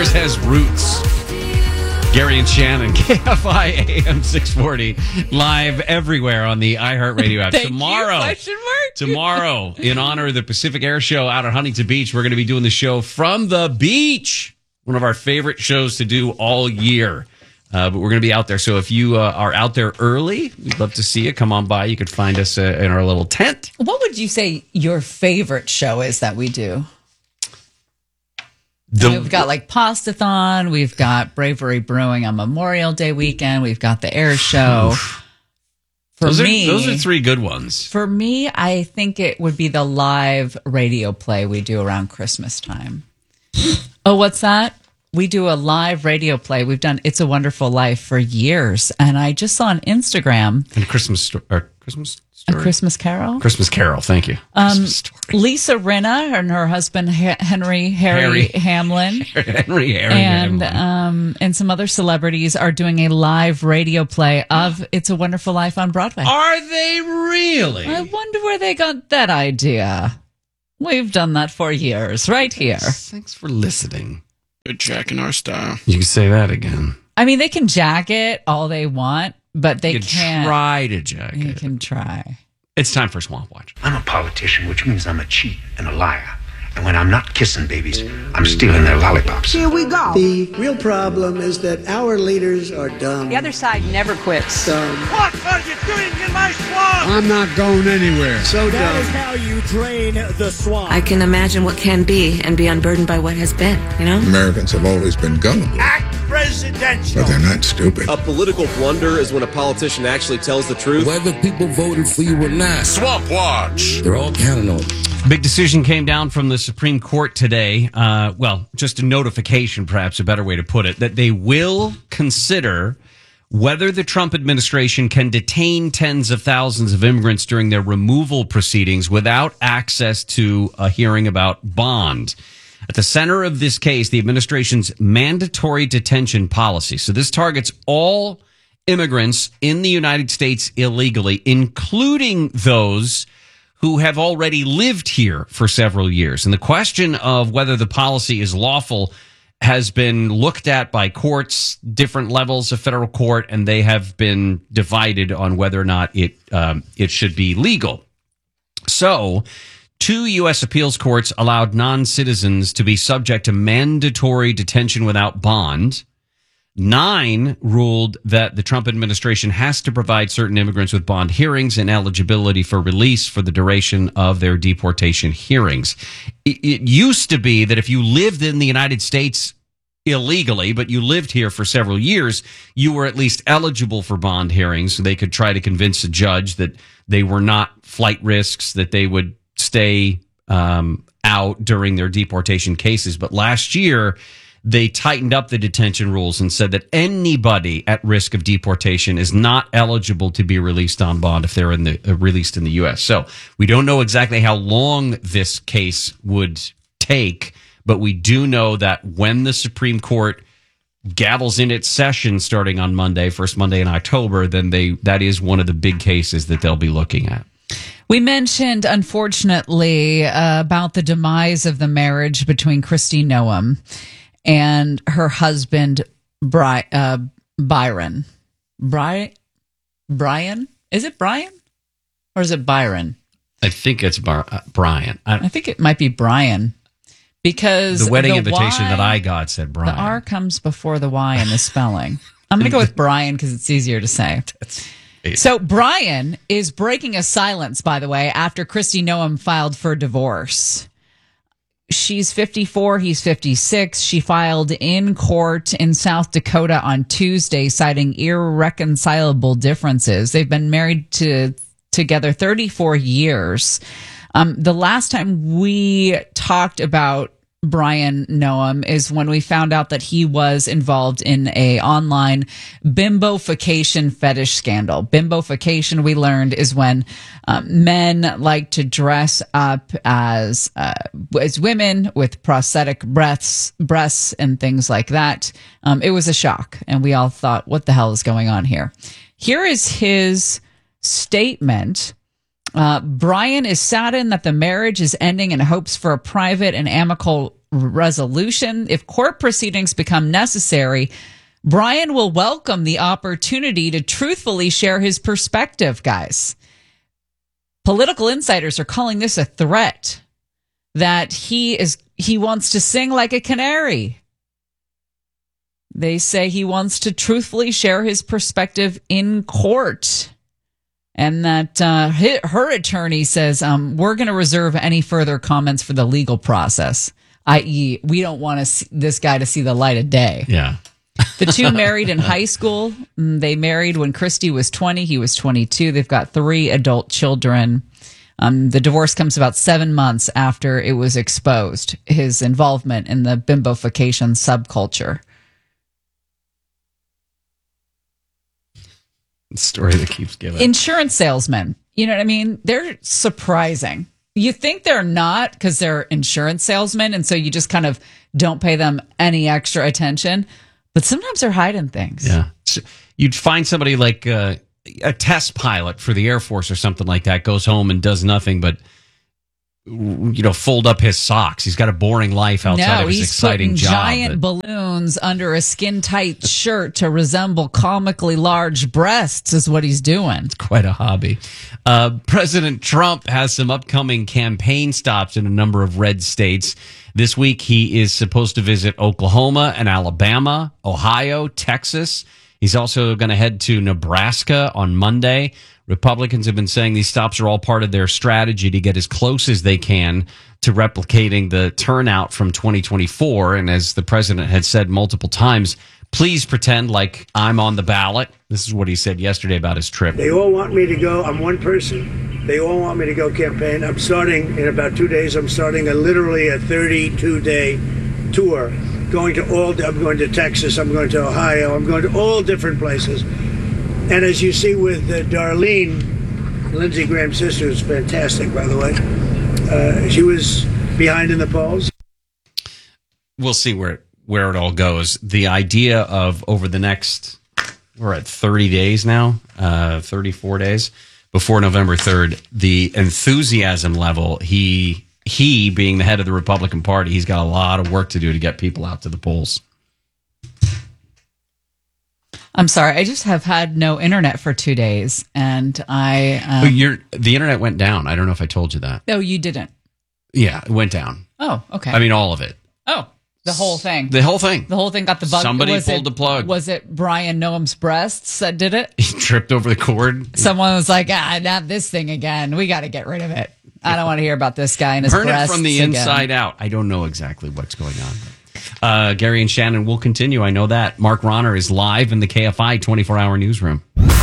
Yours has roots. Gary and Shannon, KFI AM 640, live everywhere on the iHeartRadio app. Tomorrow, in honor of the Pacific Air Show out at Huntington Beach, we're going to be doing the show from the beach. One of our favorite shows to do all year. But we're going to be out there. So if you are out there early, we'd love to see you. Come on by. You could find us in our little tent. What would you say your favorite show is that we do? We've got like Pastathon. We've got Bravery Brewing on Memorial Day weekend. We've got the air show. Those are three good ones. For me, I think it would be the live radio play we do around Christmas time. Oh, what's that? We do a live radio play. We've done It's a Wonderful Life for years. And I just saw on Instagram. And Christmas Story? A Christmas Carol? Christmas Carol, thank you. Lisa Rinna and her husband Harry Hamlin. And some other celebrities are doing a live radio play of It's a Wonderful Life on Broadway. Are they really? I wonder where they got that idea. We've done that for years, right here. Thanks for listening. Good jacking our style. You can say that again. I mean, they can jack it all they want, but they can't try to jack it. You can try. It's time for Swamp Watch. I'm a politician, which means I'm a cheat and a liar. And when I'm not kissing babies, I'm stealing their lollipops. Here we go. The real problem is that our leaders are dumb. The other side never quits. Dumb. What are you doing in my swamp? I'm not going anywhere. So That dumb. is how you drain the swamp. I can imagine what can be and be unburdened by what has been, you know? Americans have always been gullible. Act presidential. But they're not stupid. A political blunder is when a politician actually tells the truth. Whether people voted for you or not. Swamp Watch. They're all counting on you. Big decision came down from the Supreme Court today. Just a notification, perhaps a better way to put it, that they will consider whether the Trump administration can detain tens of thousands of immigrants during their removal proceedings without access to a hearing about bond. At the center of this case, the administration's mandatory detention policy. So this targets all immigrants in the United States illegally, including those who have already lived here for several years. And the question of whether the policy is lawful has been looked at by courts, different levels of federal court, and they have been divided on whether or not it should be legal. So, 2 U.S. appeals courts allowed non-citizens to be subject to mandatory detention without bond. 9 ruled that the Trump administration has to provide certain immigrants with bond hearings and eligibility for release for the duration of their deportation hearings. It used to be that if you lived in the United States illegally, but you lived here for several years, you were at least eligible for bond hearings. So they could try to convince a judge that they were not flight risks, that they would stay out during their deportation cases. But last year, they tightened up the detention rules and said that anybody at risk of deportation is not eligible to be released on bond if they're released in the U.S. So we don't know exactly how long this case would take, but we do know that when the Supreme Court gavels in its session starting on Monday, first Monday in October, then that is one of the big cases that they'll be looking at. We mentioned, unfortunately, about the demise of the marriage between Kristi Noem and her husband, Byron. Brian? Is it Brian? Or is it Byron? I think it's Brian. I think it might be Brian. Because the wedding invitation that I got said Brian. The R comes before the Y in the spelling. I'm going to go with Brian because it's easier to say. So Brian is breaking a silence, by the way, after Kristi Noem filed for divorce. She's 54, he's 56. She filed in court in South Dakota on Tuesday, citing irreconcilable differences. They've been married together 34 years. The last time we talked about Brian Noem is when we found out that he was involved in a online bimbofication fetish scandal. Bimbofication, we learned, is when men like to dress up as women with prosthetic breasts and things like that. It was a shock, and we all thought, what the hell is going on here? Here is his statement. Brian is saddened that the marriage is ending and hopes for a private and amicable resolution. If court proceedings become necessary, Brian will welcome the opportunity to truthfully share his perspective, guys. Political insiders are calling this a threat, that he wants to sing like a canary. They say he wants to truthfully share his perspective in court. And that her attorney says, we're going to reserve any further comments for the legal process, i.e., we don't want this guy to see the light of day. Yeah. The two married in high school. They married when Christie was 20. He was 22. They've got 3 adult children. The divorce comes about 7 months after it was exposed, his involvement in the bimbofication subculture. Story that keeps giving. Insurance salesmen, you know what I mean? They're surprising. You think they're not because they're insurance salesmen, and so you just kind of don't pay them any extra attention. But sometimes they're hiding things. Yeah. So you'd find somebody like a test pilot for the Air Force or something like that, goes home and does nothing but, fold up his socks. He's got a boring life outside of his exciting job. Giant balloons under a skin-tight shirt to resemble comically large breasts is what he's doing. It's quite a hobby. President Trump has some upcoming campaign stops in a number of red states. This week, he is supposed to visit Oklahoma and Alabama, Ohio, Texas. He's also going to head to Nebraska on Monday. Republicans have been saying these stops are all part of their strategy to get as close as they can to replicating the turnout from 2024. And as the president had said multiple times, please pretend like I'm on the ballot. This is what he said yesterday about his trip. They all want me to go. I'm one person. They all want me to go campaign. I'm starting in about 2 days. I'm starting literally a 32-day tour. I'm going to Texas. I'm going to Ohio. I'm going to all different places. And as you see with Darlene, Lindsey Graham's sister, is fantastic, by the way. She was behind in the polls. We'll see where it all goes. The idea of over the next, we're at 30 days now, 34 days before November 3rd, the enthusiasm level, he being the head of the Republican Party, he's got a lot of work to do to get people out to the polls. I'm sorry, I just have had no internet for 2 days, and the internet went down. I don't know if I told you that. No, you didn't. Yeah, it went down. Oh, okay. I mean, all of it. Oh, the whole thing. The whole thing. The whole thing got the bug. Somebody pulled the plug. Was it Brian Noam's breasts that did it? He tripped over the cord. Someone was like, not this thing again. We got to get rid of it. I don't want to hear about this guy and his Burn breasts it from the inside out. I don't know exactly what's going on. Gary and Shannon will continue. I know that. Mark Ronner is live in the KFI 24-hour newsroom.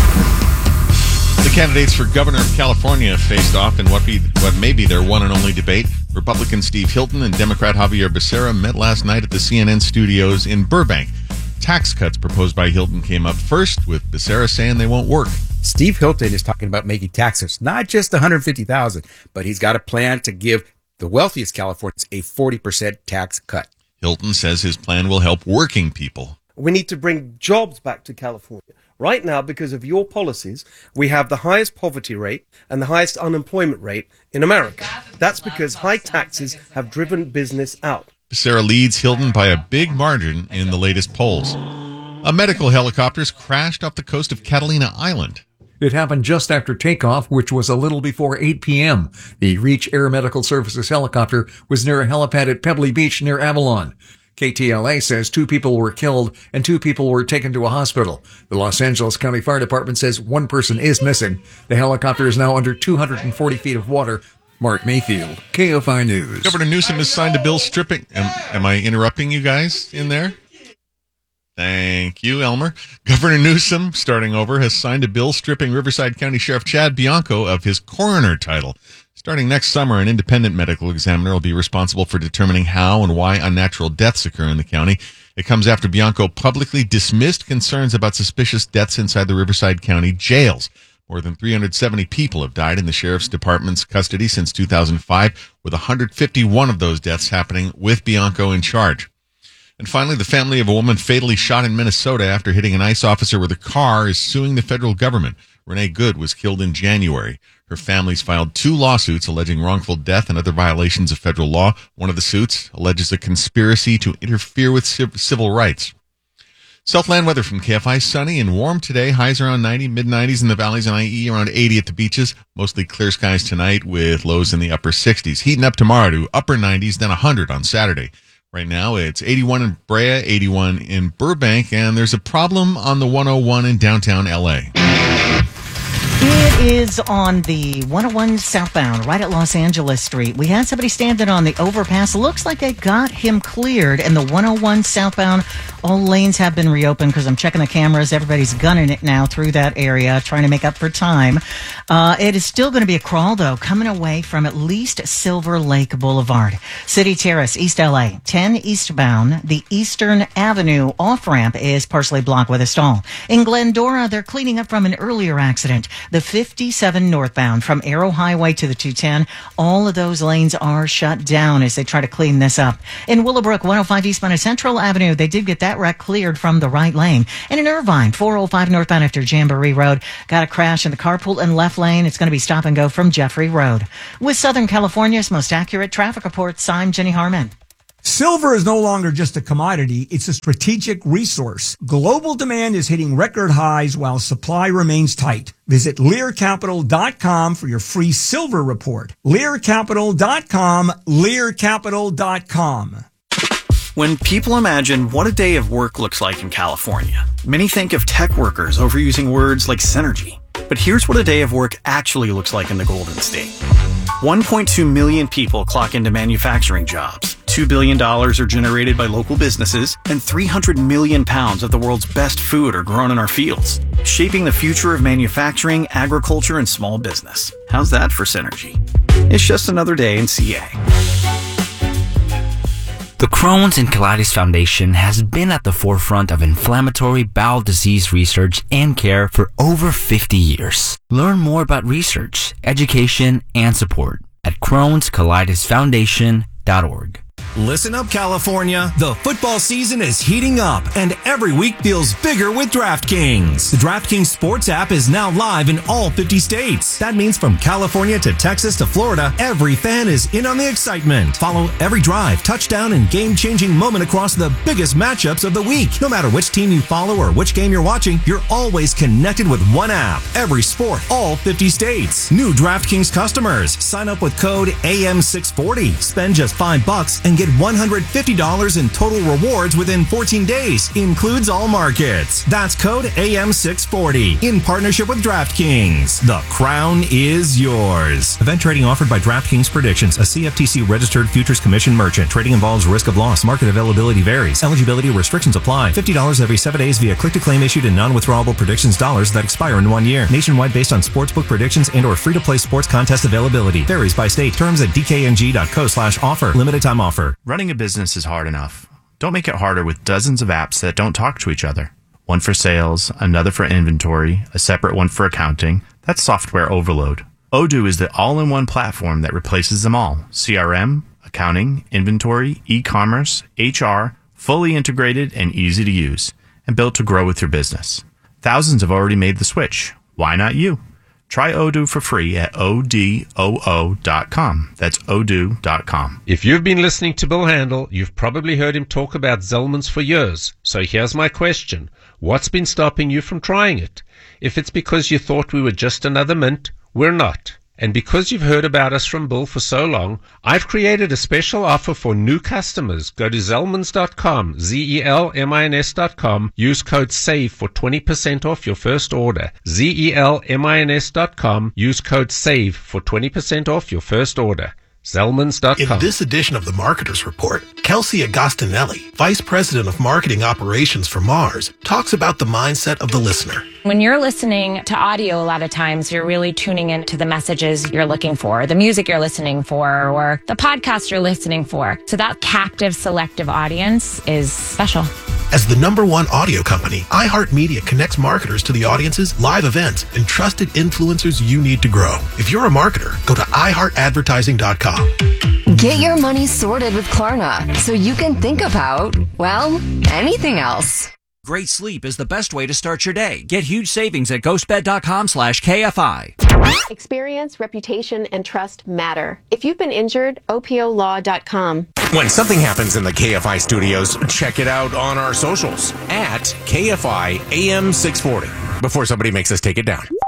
The candidates for governor of California faced off in what may be their one and only debate. Republican Steve Hilton and Democrat Javier Becerra met last night at the CNN studios in Burbank. Tax cuts proposed by Hilton came up first, with Becerra saying they won't work. Steve Hilton is talking about making taxes, not just $150,000, but he's got a plan to give the wealthiest Californians a 40% tax cut. Hilton says his plan will help working people. We need to bring jobs back to California. Right now, because of your policies, we have the highest poverty rate and the highest unemployment rate in America. That's because high taxes have driven business out. Becerra leads Hilton by a big margin in the latest polls. A medical helicopter crashed off the coast of Catalina Island. It happened just after takeoff, which was a little before 8 p.m. The Reach Air Medical Services helicopter was near a helipad at Pebbly Beach near Avalon. KTLA says 2 people were killed and 2 people were taken to a hospital. The Los Angeles County Fire Department says 1 person is missing. The helicopter is now under 240 feet of water. Mark Mayfield, KFI News. Governor Newsom has signed a bill stripping... Am I interrupting you guys in there? Thank you, Elmer. Governor Newsom, starting over, has signed a bill stripping Riverside County Sheriff Chad Bianco of his coroner title. Starting next summer, an independent medical examiner will be responsible for determining how and why unnatural deaths occur in the county. It comes after Bianco publicly dismissed concerns about suspicious deaths inside the Riverside County jails. More than 370 people have died in the sheriff's department's custody since 2005, with 151 of those deaths happening with Bianco in charge. And finally, the family of a woman fatally shot in Minnesota after hitting an ICE officer with a car is suing the federal government. Renee Good was killed in January. Her family's filed 2 lawsuits alleging wrongful death and other violations of federal law. One of the suits alleges a conspiracy to interfere with civil rights. Southland weather from KFI. Sunny and warm today. Highs around 90, mid-90s in the valleys and IE, around 80 at the beaches. Mostly clear skies tonight with lows in the upper 60s. Heating up tomorrow to upper 90s, then 100 on Saturday. Right now, it's 81 in Brea, 81 in Burbank, and there's a problem on the 101 in downtown L.A. It is on the 101 southbound, right at Los Angeles Street. We had somebody standing on the overpass. Looks like they got him cleared. And the 101 southbound, all lanes have been reopened because I'm checking the cameras. Everybody's gunning it now through that area, trying to make up for time. It is still going to be a crawl, though, coming away from at least Silver Lake Boulevard. City Terrace, East LA, 10 eastbound. The Eastern Avenue off-ramp is partially blocked with a stall. In Glendora, they're cleaning up from an earlier accident. The 57 northbound from Arrow Highway to the 210, all of those lanes are shut down as they try to clean this up. In Willowbrook, 105 eastbound of Central Avenue, they did get that wreck cleared from the right lane. And in Irvine, 405 northbound after Jamboree Road, got a crash in the carpool and left lane. It's going to be stop and go from Jeffrey Road. With Southern California's most accurate traffic reports, I'm Jenny Harmon. Silver is no longer just a commodity, it's a strategic resource. Global demand is hitting record highs while supply remains tight. Visit LearCapital.com for your free silver report. LearCapital.com, LearCapital.com. When people imagine what a day of work looks like in California, many think of tech workers overusing words like synergy. But here's what a day of work actually looks like in the Golden State. 1.2 million people clock into manufacturing jobs. $2 billion are generated by local businesses, and 300 million pounds of the world's best food are grown in our fields, shaping the future of manufacturing, agriculture, and small business. How's that for synergy? It's just another day in CA. The Crohn's and Colitis Foundation has been at the forefront of inflammatory bowel disease research and care for over 50 years. Learn more about research, education, and support at Crohn'sColitisFoundation.org. Listen up, California. The football season is heating up, and every week feels bigger with DraftKings. The DraftKings Sports app is now live in all 50 states. That means from California to Texas to Florida, every fan is in on the excitement. Follow every drive, touchdown, and game-changing moment across the biggest matchups of the week. No matter which team you follow or which game you're watching, you're always connected with one app. Every sport, all 50 states. New DraftKings customers, sign up with code AM640. Spend just $5 and get $150 in total rewards within 14 days. Includes all markets. That's code AM640 in partnership with DraftKings. The crown is yours. Event trading offered by DraftKings Predictions, a CFTC registered futures commission merchant. Trading involves risk of loss. Market availability varies. Eligibility restrictions apply. $50 every 7 days via click-to-claim issued in non-withdrawable predictions dollars that expire in 1 year. Nationwide based on sportsbook predictions and or free-to-play sports contest availability. Varies by state. Terms at dkng.co/offer. Limited time offer. Running a business is hard enough. Don't make it harder with dozens of apps that don't talk to each other. One for sales, another for inventory, a separate one for accounting. That's software overload. Odoo is the all-in-one platform that replaces them all. CRM, accounting, inventory, e-commerce, HR, fully integrated and easy to use, and built to grow with your business. Thousands have already made the switch. Why not you? Try Odoo for free at odoo.com. That's odoo.com. If you've been listening to Bill Handel, you've probably heard him talk about Zellman's for years. So here's my question. What's been stopping you from trying it? If it's because you thought we were just another mint, we're not. And because you've heard about us from Bill for so long, I've created a special offer for new customers. Go to Zellmans.com, ZELMINS.com, use code SAVE for 20% off your first order. ZELMINS.com, use code SAVE for 20% off your first order. Zellmans.com. In this edition of the Marketer's Report, Kelsey Agostinelli, Vice President of Marketing Operations for Mars, talks about the mindset of the listener. When you're listening to audio, a lot of times you're really tuning into the messages you're looking for, the music you're listening for, or the podcast you're listening for. So that captive, selective audience is special. As the #1 audio company, iHeartMedia connects marketers to the audiences, live events, and trusted influencers you need to grow. If you're a marketer, go to iHeartAdvertising.com. Get your money sorted with Klarna so you can think about, well, anything else. Great sleep is the best way to start your day. Get huge savings at ghostbed.com/KFI. Experience, reputation, and trust matter. If you've been injured, OPOlaw.com. When something happens in the KFI studios, check it out on our socials at KFI AM 640 before somebody makes us take it down.